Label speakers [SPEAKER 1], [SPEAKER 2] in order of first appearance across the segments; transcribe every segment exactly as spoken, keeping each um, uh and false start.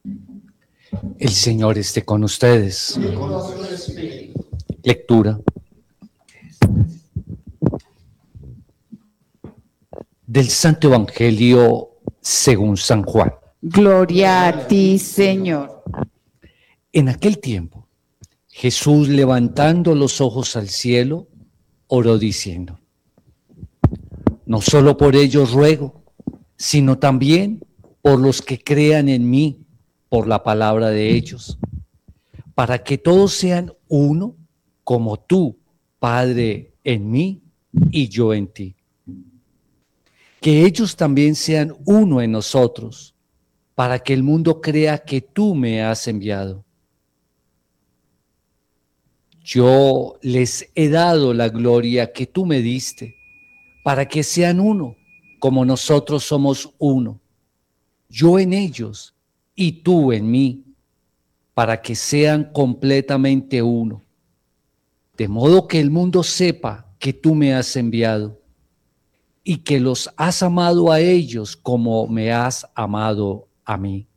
[SPEAKER 1] El Señor esté con ustedes. Lectura del Santo Evangelio según San Juan.
[SPEAKER 2] Gloria a ti, Señor.
[SPEAKER 1] En aquel tiempo, Jesús, levantando los ojos al cielo, oró diciendo: No solo por ellos ruego, sino también por los que crean en mí por la palabra de ellos, para que todos sean uno, como tú, Padre, en mí y yo en ti. Que ellos también sean uno en nosotros, para que el mundo crea que tú me has enviado. Yo les he dado la gloria que tú me diste, para que sean uno, como nosotros somos uno. Yo en ellos y tú en mí, para que sean completamente uno. De modo que el mundo sepa que tú me has enviado y que los has amado a ellos como me has amado a mí.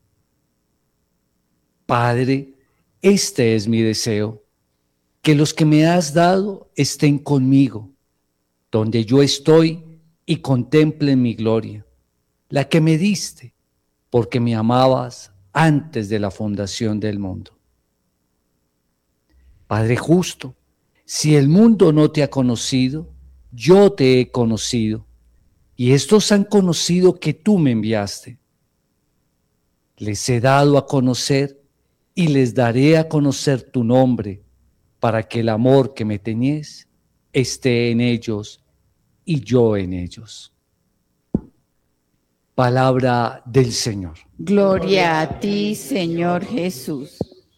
[SPEAKER 1] Padre, este es mi deseo, que los que me has dado estén conmigo, donde yo estoy, y contemplen mi gloria, la que me diste, porque me amabas antes de la fundación del mundo. Padre justo, si el mundo no te ha conocido, yo te he conocido, y estos han conocido que tú me enviaste. Les he dado a conocer y les daré a conocer tu nombre, para que el amor que me teníes esté en ellos y yo en ellos. Palabra del Señor.
[SPEAKER 2] Gloria a ti, Señor Jesús.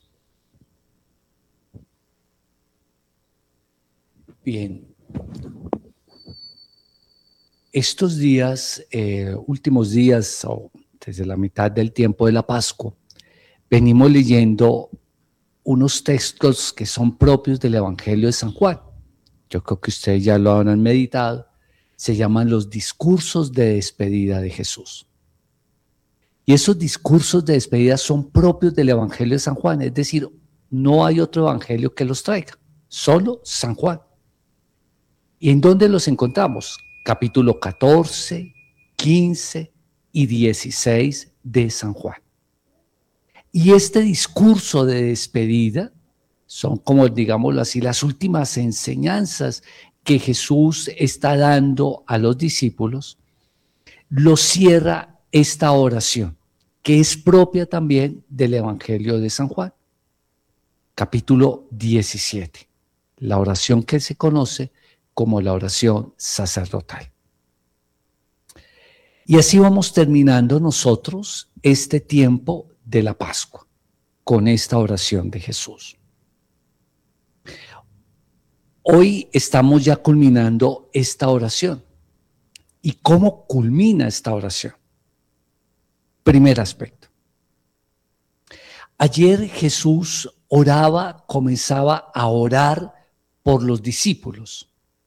[SPEAKER 1] Bien. Estos días, eh, últimos días, o desde la mitad del tiempo de la Pascua, venimos leyendo unos textos que son propios del Evangelio de San Juan. Yo creo que ustedes ya lo habrán meditado. Se llaman los discursos de despedida de Jesús. Y esos discursos de despedida son propios del Evangelio de San Juan, es decir, no hay otro evangelio que los traiga, solo San Juan. ¿Y en dónde los encontramos? Capítulo catorce, quince y dieciséis de San Juan. Y este discurso de despedida son, como digámoslo así, las últimas enseñanzas que Jesús está dando a los discípulos. Lo cierra esta oración, que es propia también del Evangelio de San Juan. Capítulo diecisiete, la oración que se conoce como la oración sacerdotal. Y así vamos terminando nosotros este tiempo de la Pascua, con esta oración de Jesús. Hoy estamos ya culminando esta oración. ¿Y cómo culmina esta oración? Primer aspecto. Ayer Jesús oraba, comenzaba a orar por los discípulos.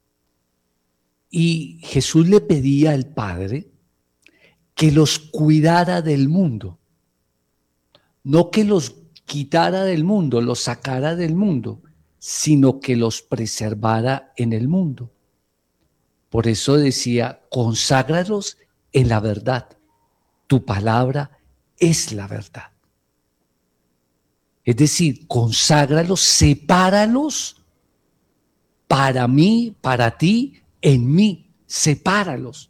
[SPEAKER 1] Y Jesús le pedía al Padre que los cuidara del mundo. No que los quitara del mundo, los sacara del mundo, sino que los preservara en el mundo. Por eso decía, conságralos en la verdad. Tu palabra es la verdad. Es decir, conságralos, sepáralos para mí, para ti, en mí, sepáralos.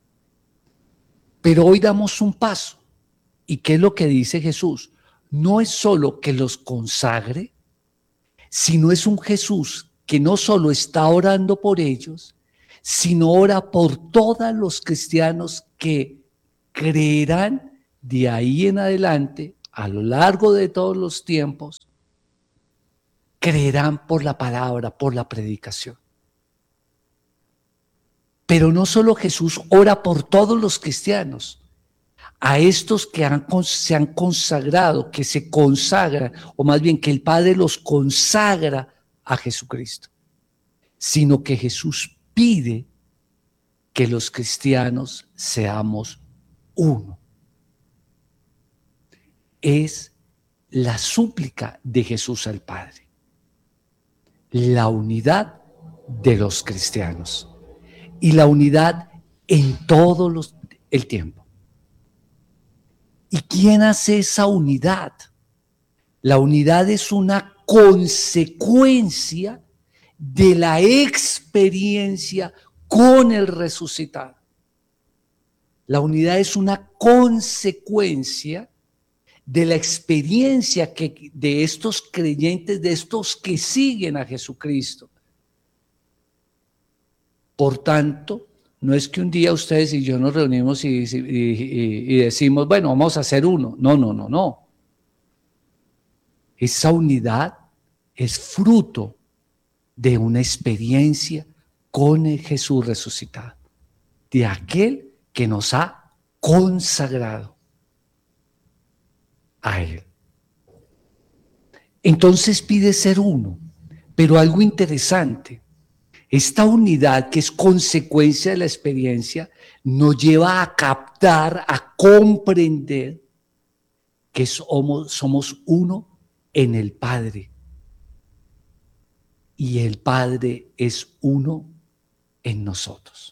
[SPEAKER 1] Pero hoy damos un paso. ¿Y qué es lo que dice Jesús? No es solo que los consagre, sino es un Jesús que no solo está orando por ellos, sino ora por todos los cristianos que creerán de ahí en adelante, a lo largo de todos los tiempos, creerán por la palabra, por la predicación. Pero no solo Jesús ora por todos los cristianos, a estos que han, se han consagrado, que se consagran, o más bien que el Padre los consagra a Jesucristo, sino que Jesús pide que los cristianos seamos uno. es la súplica de Jesús al Padre. La unidad de los cristianos y la unidad en todo los, el tiempo. ¿Y quién hace esa unidad? La unidad es una consecuencia de la experiencia con el resucitado. La unidad es una consecuencia de la experiencia que, de estos creyentes, de estos que siguen a Jesucristo. Por tanto, no es que un día ustedes y yo nos reunimos y, y, y, y decimos, bueno, vamos a hacer uno. No, no, no, no. Esa unidad es fruto de una experiencia con el Jesús resucitado, de aquel que nos ha consagrado a Él. Entonces pide ser uno, pero algo interesante, esta unidad que es consecuencia de la experiencia nos lleva a captar, a comprender que somos, somos uno en el Padre y el Padre es uno en nosotros.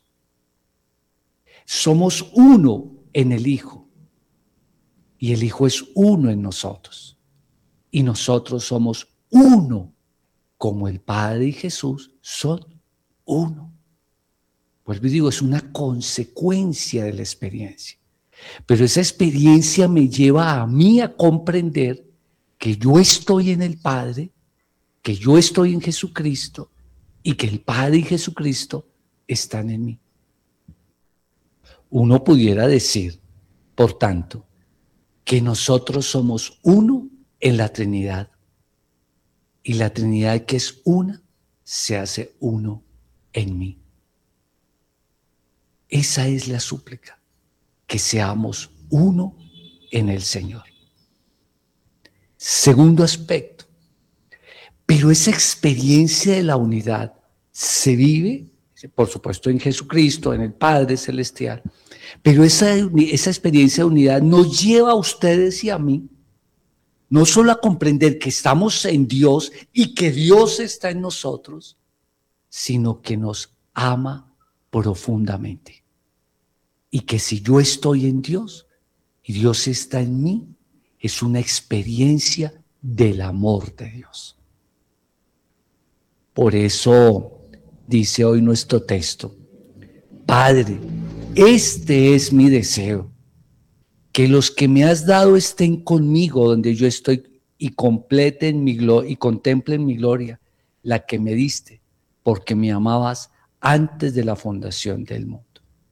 [SPEAKER 1] Somos uno en el Hijo y el Hijo es uno en nosotros y nosotros somos uno como el Padre y Jesús son uno. Pues digo, es una consecuencia de la experiencia. Pero esa experiencia me lleva a mí a comprender que yo estoy en el Padre, que yo estoy en Jesucristo y que el Padre y Jesucristo están en mí. Uno pudiera decir, por tanto, que nosotros somos uno en la Trinidad y la Trinidad que es una se hace uno en mí. Esa es la súplica, que seamos uno en el Señor. Segundo aspecto, pero esa experiencia de la unidad se vive, por supuesto, en Jesucristo, en el Padre Celestial, pero esa, esa experiencia de unidad nos lleva a ustedes y a mí, no solo a comprender que estamos en Dios y que Dios está en nosotros, sino que nos ama profundamente. Y que si yo estoy en Dios y Dios está en mí, es una experiencia del amor de Dios. Por eso dice hoy nuestro texto, Padre, este es mi deseo, que los que me has dado estén conmigo donde yo estoy y completen mi gloria y contemplen mi gloria, la que me diste, porque me amabas antes de la fundación del mundo.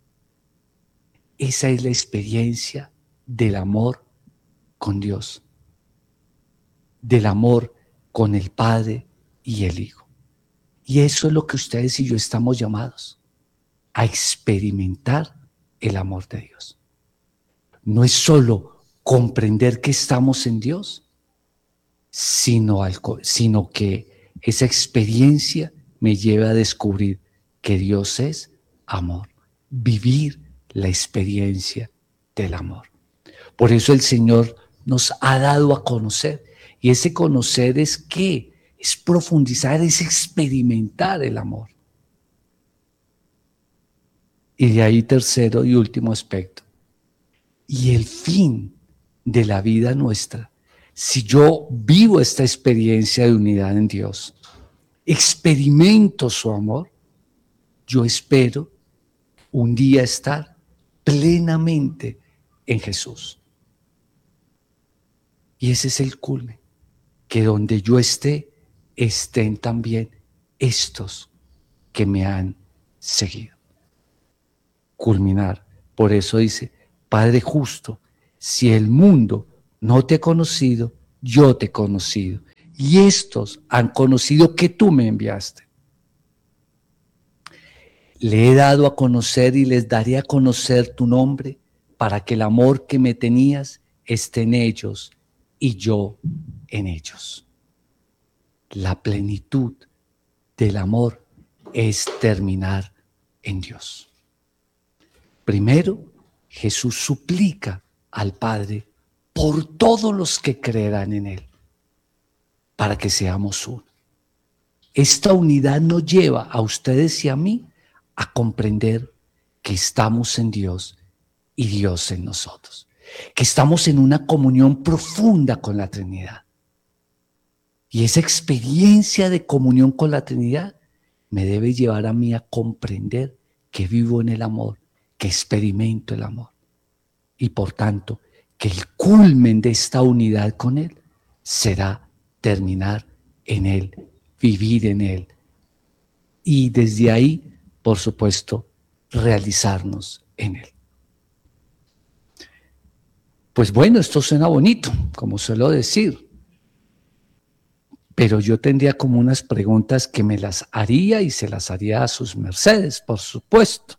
[SPEAKER 1] Esa es la experiencia del amor con Dios, del amor con el Padre y el Hijo. Y eso es lo que ustedes y yo estamos llamados, a experimentar el amor de Dios. No es solo comprender que estamos en Dios, sino, al, sino que esa experiencia me lleva a descubrir que Dios es amor, vivir la experiencia del amor. Por eso el Señor nos ha dado a conocer, y ese conocer es ¿qué? Es profundizar, es experimentar el amor. Y de ahí tercero y último aspecto. Y el fin de la vida nuestra, si yo vivo esta experiencia de unidad en Dios, experimento su amor, yo espero un día estar plenamente en Jesús. Y ese es el culmen, que donde yo esté, estén también estos que me han seguido. Culminar. Por eso dice, Padre justo, si el mundo no te ha conocido, yo te he conocido. Y estos han conocido que tú me enviaste. Le he dado a conocer y les daré a conocer tu nombre para que el amor que me tenías esté en ellos y yo en ellos. La plenitud del amor es terminar en Dios. Primero, Jesús suplica al Padre por todos los que creerán en Él, para que seamos uno. Esta unidad nos lleva a ustedes y a mí a comprender que estamos en Dios y Dios en nosotros, que estamos en una comunión profunda con la Trinidad. Y esa experiencia de comunión con la Trinidad me debe llevar a mí a comprender que vivo en el amor, que experimento el amor. Y por tanto, que el culmen de esta unidad con Él será terminar en Él, vivir en Él. Y desde ahí, por supuesto, realizarnos en Él. Pues bueno, esto suena bonito, como suelo decir. Pero yo tendría como unas preguntas que me las haría y se las haría a sus mercedes, por supuesto.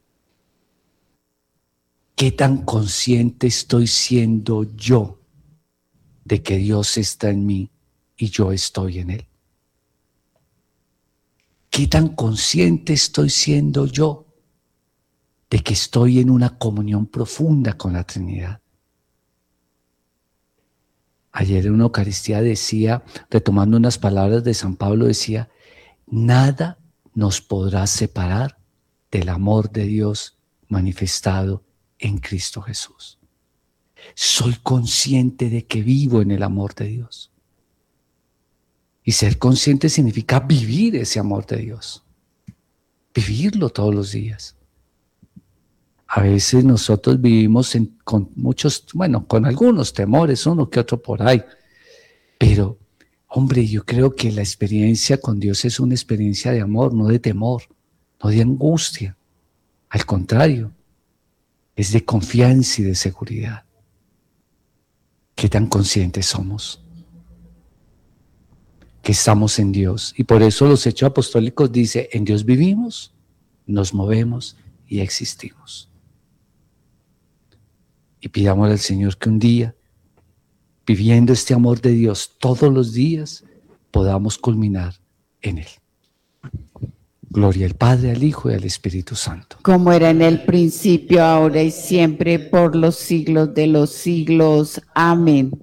[SPEAKER 1] ¿Qué tan consciente estoy siendo yo de que Dios está en mí y yo estoy en Él? ¿Qué tan consciente estoy siendo yo de que estoy en una comunión profunda con la Trinidad? Ayer en una Eucaristía decía, retomando unas palabras de San Pablo, decía, nada nos podrá separar del amor de Dios manifestado en Cristo Jesús. Soy consciente de que vivo en el amor de Dios. Y ser consciente significa vivir ese amor de Dios. Vivirlo todos los días. A veces nosotros vivimos en, con muchos, bueno, con algunos temores, uno que otro por ahí. Pero, hombre, yo creo que la experiencia con Dios es una experiencia de amor, no de temor, no de angustia. Al contrario, es de confianza y de seguridad. ¿Qué tan conscientes somos? Que estamos en Dios. Y por eso los Hechos Apostólicos dicen, en Dios vivimos, nos movemos y existimos. Y pidamos al Señor que un día, viviendo este amor de Dios todos los días, podamos culminar en Él. Gloria al Padre, al Hijo y al Espíritu Santo.
[SPEAKER 2] Como era en el principio, ahora y siempre, por los siglos de los siglos. Amén.